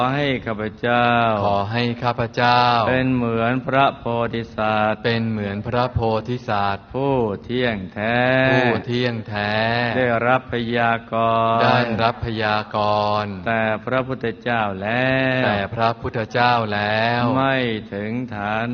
ขอให้ข้าพเจ้าขอให้ข้าพเจ้าเป็นเหมือนพระโพธิสัตว์เป็นเหมือนพระโพธิสัตว์ผู้เที่ยงแท้ได้รับพยากรณ์แต่พระพุทธเจ้าแล้วไม่ถึงฐาน